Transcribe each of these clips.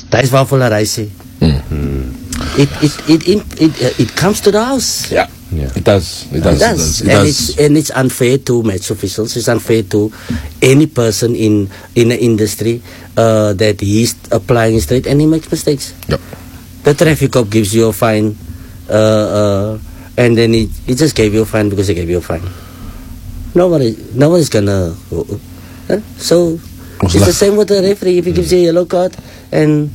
That's what I say. It comes to the house. Yeah. It does. And it's unfair to match officials. It's unfair to any person in the industry that he's applying his trade and he makes mistakes. Yep. The traffic cop gives you a fine, and then he just gave you a fine because he gave you a fine. Nobody's gonna. So it's the same with the referee. If he gives you a yellow card and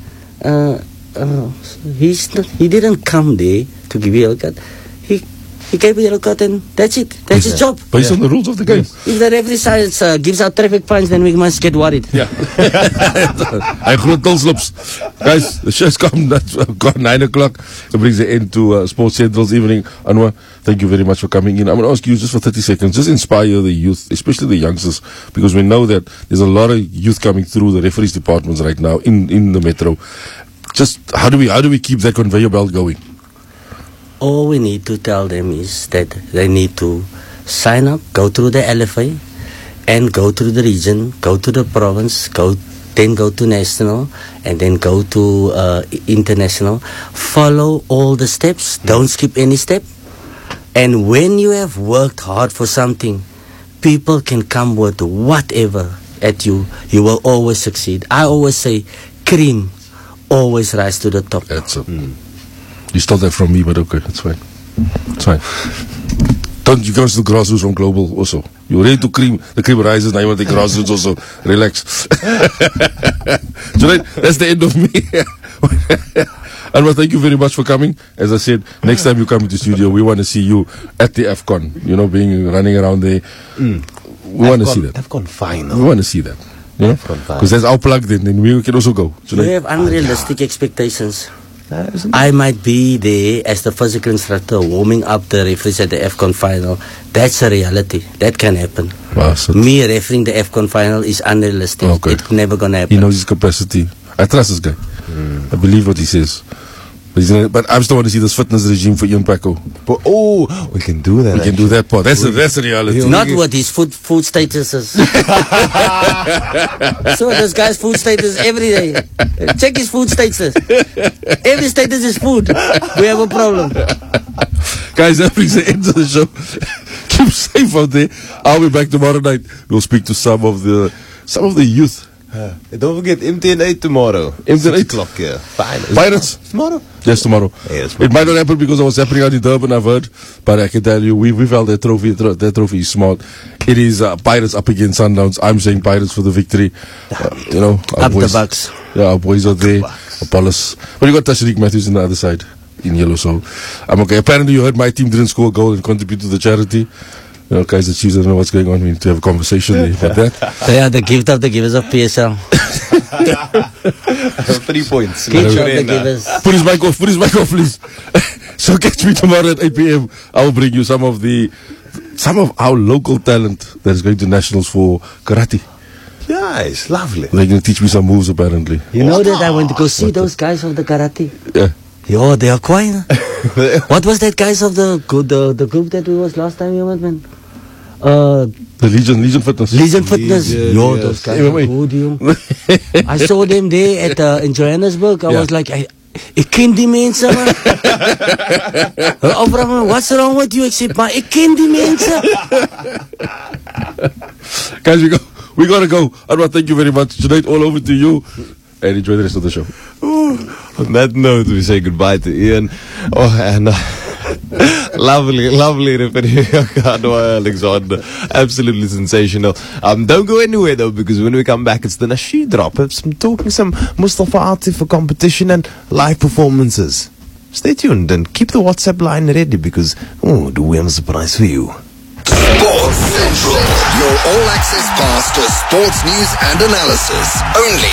he didn't come there to give you a yellow card. He gave a yellow card and that's it. That's his job. Based on the rules of the game. If the referee science gives out traffic fines, then we must get worried. Yeah. I groot slips. Guys, the show's come. That's got 9 o'clock. It brings the end to Sports Central's evening. Anwar, thank you very much for coming in. I'm going to ask you just for 30 seconds, just inspire the youth, especially the youngsters, because we know that there's a lot of youth coming through the referees departments right now in the metro. Just how do we keep that conveyor belt going? All we need to tell them is that they need to sign up, go through the LFA, and go through the region, go to the province, then go to national, and then go to international. Follow all the steps. Don't skip any step. And when you have worked hard for something, people can come with whatever at you. You will always succeed. I always say, cream always rise to the top. That's it. You stole that from me, but okay, that's fine. It's fine. You can still grassroots from global also. You're ready to cream. The cream rises, now you want the grassroots also. Relax. Tonight, that's the end of me. Anwar, thank you very much for coming. As I said, next time you come into the studio, we want to see you at the AFCON. Running around there. We want to see that. AFCON final. We want to see that. Because that's our plug then we can also go. You have unrealistic expectations. I might be there as the physical instructor warming up the referees at the AFCON final. That's a reality. That can happen. Wow, so me refereeing the AFCON final is unrealistic. Okay. It's never going to happen. He knows his capacity. I trust this guy. I believe what he says. But I still want to see this fitness regime for Ian Paco. We can do that. We can do that part. That's the reality. Not what his food status is. So this guy's food status every day. Check his food status. Every status is food. We have a problem. Guys, that brings the end of the show. Keep safe out there. I'll be back tomorrow night. We'll speak to some of the youth. Don't forget MTN8 tomorrow. MTN8 o'clock, yeah. Pirates tomorrow. Yes, tomorrow. Yes, it might not happen because of what's happening out in Durban, I've heard. But I can tell you, we've held that trophy. That trophy is smart. It is Pirates up against Sundowns. I'm saying Pirates for the victory. Up boys, the Bucks. Yeah, our boys are there. Apollos. But you got Tashreeq Matthews on the other side in yellow. So I'm okay. Apparently, you heard my team didn't score a goal and contribute to the charity. Guys, the Chiefs, I don't know what's going on. We need to have a conversation about that. They are the gift of the givers of PSL. 3 points. Put his mic off, please. So catch me tomorrow at 8 p.m. I will bring you some of our local talent that is going to nationals for karate. Yeah, it's lovely. They're going to teach me some moves, apparently. You know that I went to go see those guys of the karate. Yeah. Yo, they are quiet. What was that guys of the group that we was last time you went, man? The Legion Fitness. Legion Fitness. Yo, those guys are good, yo. I saw them there in Johannesburg. I was like, ik ken die mensen, man. What's wrong with you? Ik zeg, maar ik ken die mensen. Guys, we gotta go. Anwar, thank you very much. Tonight, all over to you. And enjoy the rest of the show. On that note, we say goodbye to Ian. And lovely referee, Anwar Alexander. Absolutely sensational. Don't go anywhere though, because when we come back, it's the Nasheed drop. I'm talking some Mustafa Atif for competition and live performances. Stay tuned and keep the WhatsApp line ready, because do we have a surprise for you? Sports Central, your all-access pass to sports news and analysis, only